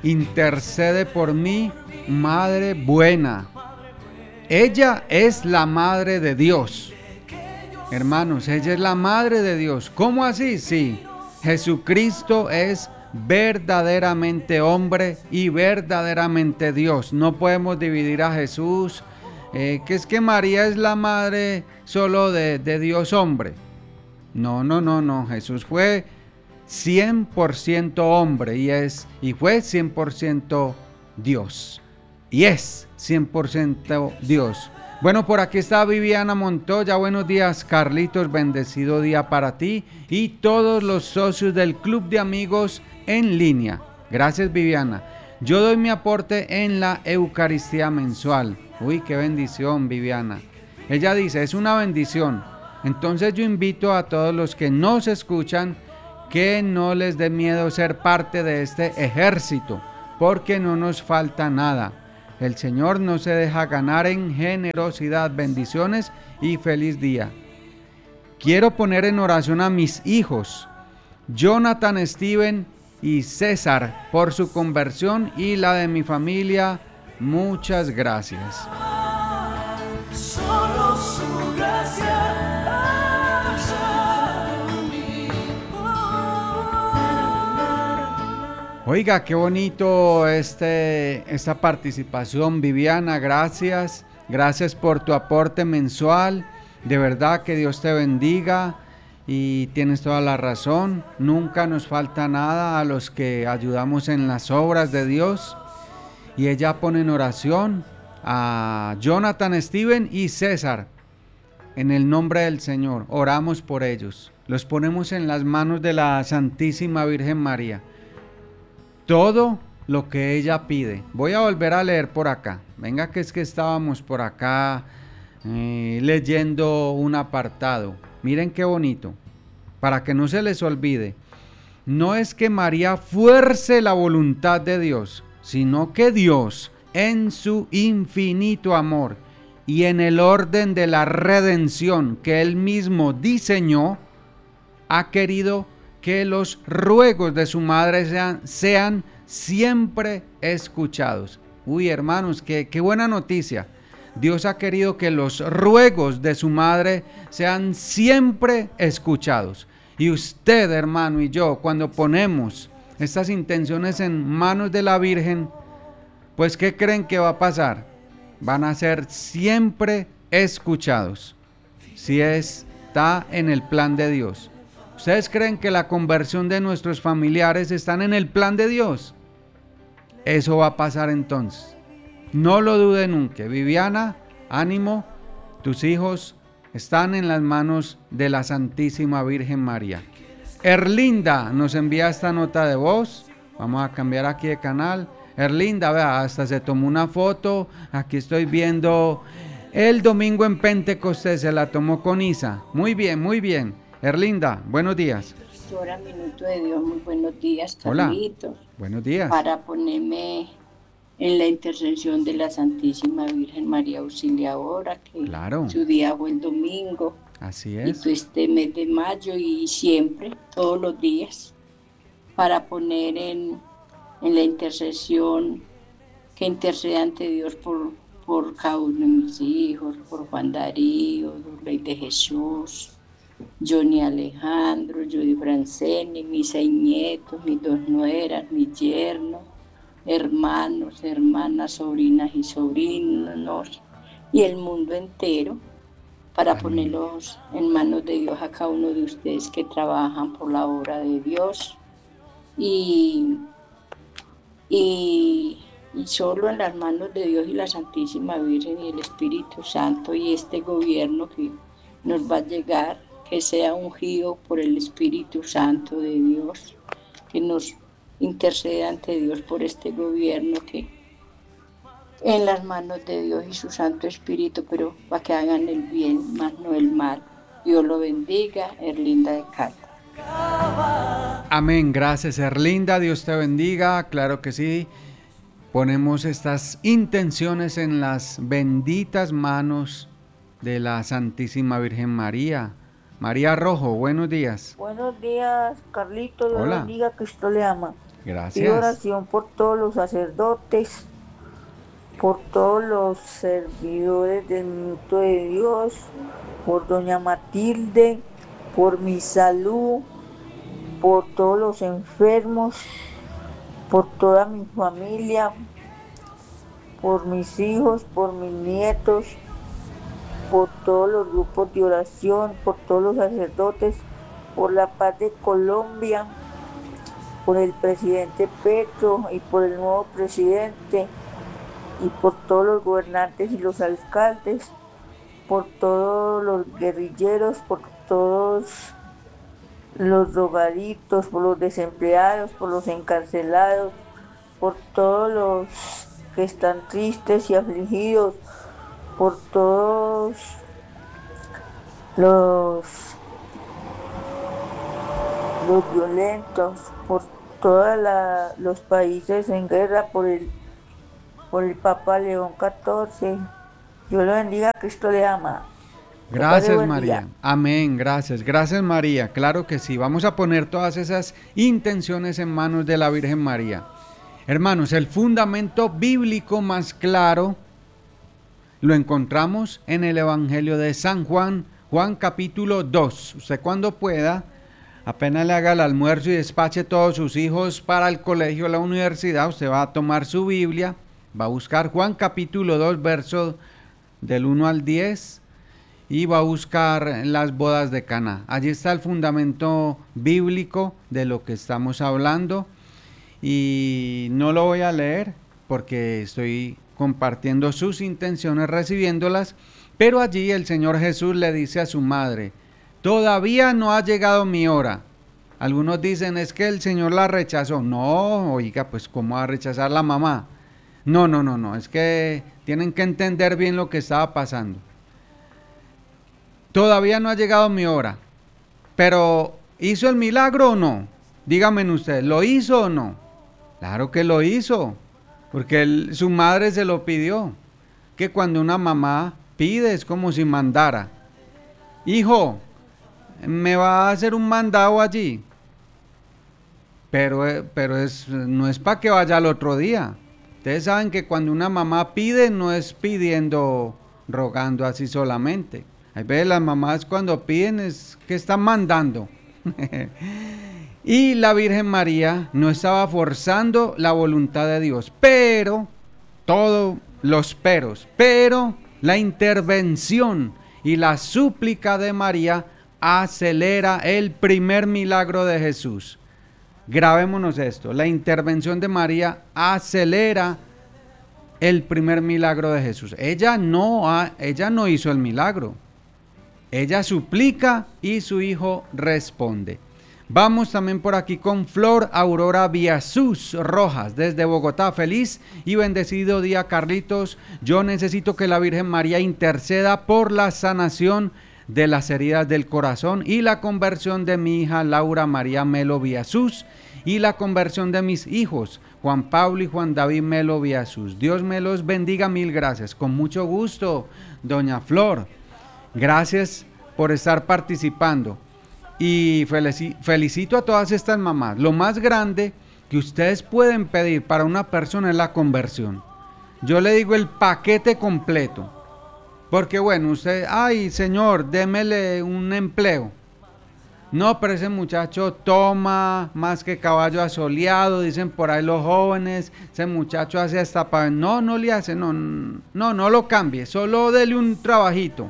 intercede por mí, Madre buena. Ella es la Madre de Dios. Hermanos, ella es la Madre de Dios. ¿Cómo así? Sí, Jesucristo es verdaderamente hombre y verdaderamente Dios. No podemos dividir a Jesús, que es que María es la madre solo de Dios hombre. No, no, no, no. Jesús fue 100% hombre y fue 100% Dios. Y es 100% Dios. Bueno, por aquí está Viviana Montoya. Buenos días, Carlitos. Bendecido día para ti y todos los socios del Club de Amigos en línea. Gracias, Viviana. Yo doy mi aporte en la Eucaristía mensual. Uy, qué bendición, Viviana. Ella dice, es una bendición. Entonces yo invito a todos los que nos escuchan que no les dé miedo ser parte de este ejército, porque no nos falta nada. El Señor no se deja ganar en generosidad. Bendiciones y feliz día. Quiero poner en oración a mis hijos, Jonathan, Steven y César, por su conversión y la de mi familia. Muchas gracias. Solo su gracia. Oiga, qué bonito esta participación, Viviana, gracias. Gracias por tu aporte mensual. De verdad que Dios te bendiga y tienes toda la razón. Nunca nos falta nada a los que ayudamos en las obras de Dios. Y ella pone en oración a Jonathan, Steven y César. En el nombre del Señor, oramos por ellos. Los ponemos en las manos de la Santísima Virgen María. Todo lo que ella pide. Voy a volver a leer por acá. Venga, que es que estábamos por acá leyendo un apartado. Miren qué bonito. Para que no se les olvide. No es que María fuerce la voluntad de Dios, sino que Dios, en su infinito amor y en el orden de la redención que Él mismo diseñó, ha querido que los ruegos de su madre sean siempre escuchados. Uy, hermanos, qué buena noticia. Dios ha querido que los ruegos de su madre sean siempre escuchados. Y usted, hermano, y yo, cuando ponemos estas intenciones en manos de la Virgen, pues ¿qué creen que va a pasar? Van a ser siempre escuchados, si está en el plan de Dios. ¿Ustedes creen que la conversión de nuestros familiares están en el plan de Dios? Eso va a pasar entonces. No lo dude nunca. Viviana, ánimo, tus hijos están en las manos de la Santísima Virgen María. Erlinda nos envía esta nota de voz. Vamos a cambiar aquí de canal. Erlinda, vea, hasta se tomó una foto. Aquí estoy viendo el domingo en Pentecostés, se la tomó con Isa. Muy bien, muy bien. Erlinda, buenos días. Pastora Minuto de Dios, muy buenos días, Carlitos. Hola, buenos días. Para ponerme en la intercesión de la Santísima Virgen María Auxiliadora, que claro, su día fue el domingo. Así es. Y tú este mes de mayo y siempre, todos los días, para poner en la intercesión, que interceda ante Dios por cada uno de mis hijos, por Juan Darío, Rey de Jesús, Johnny Alejandro, Judy Franceni, mis 6 nietos, mis 2 nueras, mi yerno, hermanos, hermanas, sobrinas y sobrinos, y el mundo entero, para Amén. Ponerlos en manos de Dios a cada uno de ustedes que trabajan por la obra de Dios, y solo en las manos de Dios y la Santísima Virgen y el Espíritu Santo y este gobierno que nos va a llegar, que sea ungido por el Espíritu Santo de Dios, que nos interceda ante Dios por este gobierno, que en las manos de Dios y su Santo Espíritu, pero para que hagan el bien, más no el mal. Dios lo bendiga, Erlinda de Cali. Amén, gracias Erlinda, Dios te bendiga, claro que sí. Ponemos estas intenciones en las benditas manos de la Santísima Virgen María. María Rojo, buenos días. Buenos días, Carlitos, Dios bendiga, Cristo le ama. Gracias. oración por todos los sacerdotes, por todos los servidores del minuto de Dios, por doña Matilde, por mi salud, por todos los enfermos, por toda mi familia, por mis hijos, por mis nietos, por todos los grupos de oración, por todos los sacerdotes, por la paz de Colombia, por el presidente Petro y por el nuevo presidente, y por todos los gobernantes y los alcaldes, por todos los guerrilleros, por todos los drogaditos, por los desempleados, por los encarcelados, por todos los que están tristes y afligidos, por todos los violentos, por todos los países en guerra, por el Papa León XIV. Dios lo bendiga, Cristo le ama. Gracias, María. Amén, gracias. Gracias, María. Claro que sí. Vamos a poner todas esas intenciones en manos de la Virgen María. Hermanos, el fundamento bíblico más claro lo encontramos en el Evangelio de San Juan, Juan capítulo 2. Usted cuando pueda, apenas le haga el almuerzo y despache todos sus hijos para el colegio o la universidad, usted va a tomar su Biblia, va a buscar Juan capítulo 2, verso del 1 al 10 y va a buscar las bodas de Caná. Allí está el fundamento bíblico de lo que estamos hablando y no lo voy a leer porque estoy compartiendo sus intenciones, recibiéndolas, pero allí el Señor Jesús le dice a su madre: todavía no ha llegado mi hora. Algunos dicen es que el Señor la rechazó. No, oiga, pues ¿cómo va a rechazar la mamá? No, es que tienen que entender bien lo que estaba pasando. Todavía no ha llegado mi hora, pero ¿hizo el milagro o no? Díganme ustedes, ¿lo hizo o no? Claro que lo hizo, porque su madre se lo pidió. Que cuando una mamá pide es como si mandara. Hijo, me va a hacer un mandado allí, pero no es para que vaya al otro día. Ustedes saben que cuando una mamá pide no es pidiendo, rogando así solamente. Hay veces las mamás cuando piden es que están mandando. Y la Virgen María no estaba forzando la voluntad de Dios, pero todos los pero la intervención y la súplica de María acelera el primer milagro de Jesús. Grabémonos esto, la intervención de María acelera el primer milagro de Jesús. Ella no hizo el milagro, ella suplica y su hijo responde. Vamos también por aquí con Flor Aurora Viasus Rojas desde Bogotá. Feliz y bendecido día, Carlitos. Yo necesito que la Virgen María interceda por la sanación de las heridas del corazón y la conversión de mi hija Laura María Melo Viasus y la conversión de mis hijos Juan Pablo y Juan David Melo Viasus. Dios me los bendiga, mil gracias. Con mucho gusto, doña Flor. Gracias por estar participando. Y felicito a todas estas mamás. Lo más grande que ustedes pueden pedir para una persona es la conversión. Yo le digo el paquete completo. Porque bueno, usted, ay Señor, démele un empleo. No, pero ese muchacho toma más que caballo asoleado, dicen por ahí los jóvenes. Ese muchacho hace hasta para... No le hace, no lo cambie, solo dele un trabajito.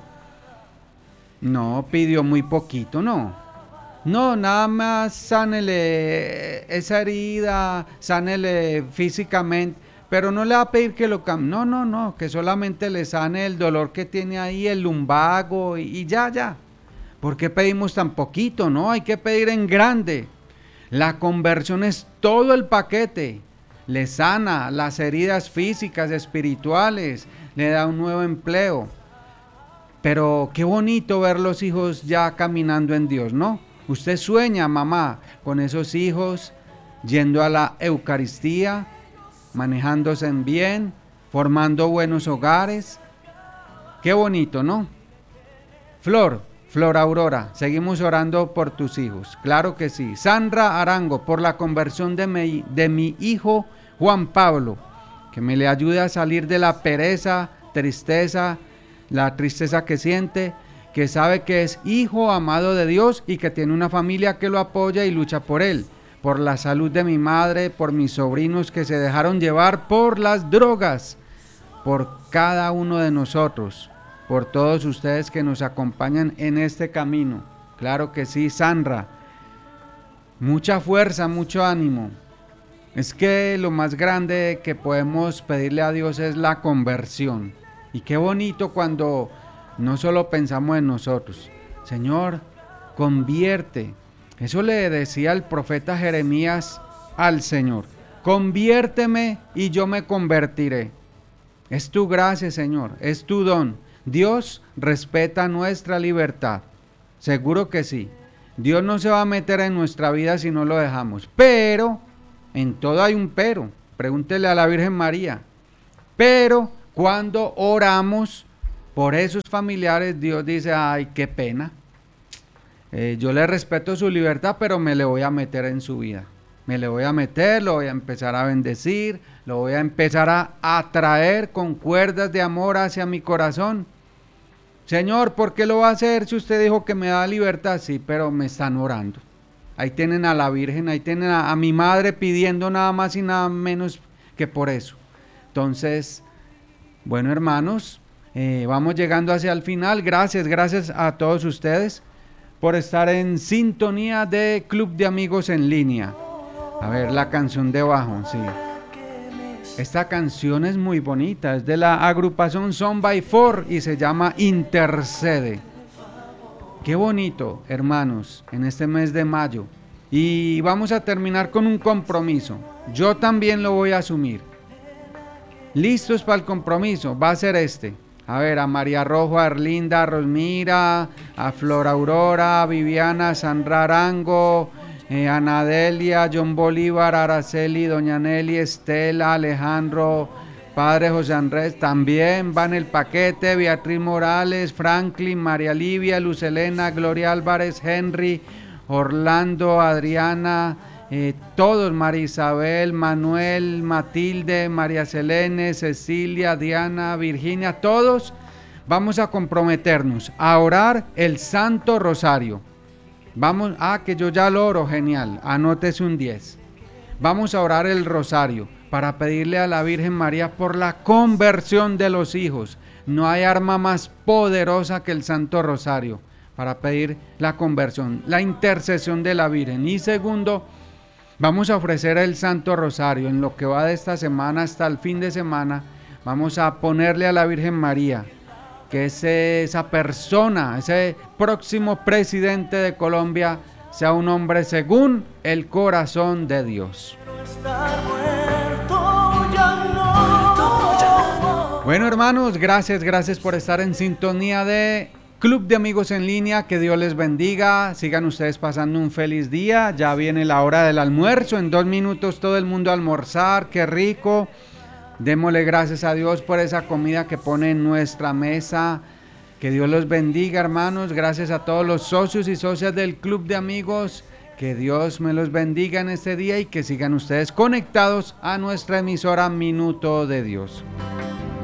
No, pidió muy poquito, no, nada más sánele esa herida, sánele físicamente, pero no le va a pedir que lo cambie, no, que solamente le sane el dolor que tiene ahí, el lumbago y ya. ¿Por qué pedimos tan poquito? No, hay que pedir en grande. La conversión es todo el paquete, le sana las heridas físicas, espirituales, le da un nuevo empleo. Pero qué bonito ver los hijos ya caminando en Dios, ¿no? Usted sueña, mamá, con esos hijos yendo a la Eucaristía, manejándose en bien, formando buenos hogares. Qué bonito, ¿no? Flor Flor Aurora, seguimos orando por tus hijos. Claro que sí. Sandra Arango, por la conversión de mi hijo Juan Pablo, que me le ayude a salir de la pereza, tristeza, la tristeza que siente, que sabe que es hijo amado de Dios y que tiene una familia que lo apoya y lucha por él. Por la salud de mi madre, por mis sobrinos que se dejaron llevar por las drogas, por cada uno de nosotros, por todos ustedes que nos acompañan en este camino. Claro que sí, Sandra. Mucha fuerza, mucho ánimo. Es que lo más grande que podemos pedirle a Dios es la conversión. Y qué bonito cuando no solo pensamos en nosotros. Señor, convierte. Eso le decía el profeta Jeremías al Señor. Conviérteme y yo me convertiré. Es tu gracia, Señor, es tu don. Dios respeta nuestra libertad. Seguro que sí. Dios no se va a meter en nuestra vida si no lo dejamos. Pero, en todo hay un pero. Pregúntele a la Virgen María. Pero, cuando oramos por esos familiares, Dios dice, ay, qué pena. Yo le respeto su libertad, pero me le voy a meter en su vida. Me le voy a meter, lo voy a empezar a bendecir, lo voy a empezar a atraer con cuerdas de amor hacia mi corazón. Señor, ¿por qué lo va a hacer si usted dijo que me da libertad? Sí, pero me están orando. Ahí tienen a la Virgen, ahí tienen a mi madre pidiendo nada más y nada menos que por eso. Entonces, bueno, hermanos, vamos llegando hacia el final. Gracias a todos ustedes por estar en sintonía de Club de Amigos en Línea. A ver, la canción debajo, sí. Esta canción es muy bonita, es de la agrupación Son by Four y se llama Intercede. Qué bonito, hermanos, en este mes de mayo. Y vamos a terminar con un compromiso. Yo también lo voy a asumir. ¿Listos para el compromiso? Va a ser este. A ver, a María Rojo, a Arlinda, a Rosmira, a Flor Aurora, a Viviana, a Sandra Arango, Ana Delia, John Bolívar, Araceli, Doña Nelly, Estela, Alejandro, Padre José Andrés, también van el paquete, Beatriz Morales, Franklin, María Livia, Luz Elena, Gloria Álvarez, Henry, Orlando, Adriana, todos, María Isabel, Manuel, Matilde, María Selene, Cecilia, Diana, Virginia, todos vamos a comprometernos a orar el Santo Rosario. Vamos, que yo ya lo oro, genial, anótese un 10. Vamos a orar el rosario para pedirle a la Virgen María por la conversión de los hijos. No hay arma más poderosa que el Santo Rosario para pedir la conversión, la intercesión de la Virgen. Y segundo, vamos a ofrecer el Santo Rosario. En lo que va de esta semana hasta el fin de semana, vamos a ponerle a la Virgen María que esa persona, ese próximo presidente de Colombia, sea un hombre según el corazón de Dios. Bueno, hermanos, gracias por estar en sintonía de Club de Amigos en Línea. Que Dios les bendiga, sigan ustedes pasando un feliz día. Ya viene la hora del almuerzo, en 2 minutos todo el mundo a almorzar, qué rico. Démosle gracias a Dios por esa comida que pone en nuestra mesa. Que Dios los bendiga, hermanos. Gracias a todos los socios y socias del Club de Amigos. Que Dios me los bendiga en este día y que sigan ustedes conectados a nuestra emisora Minuto de Dios.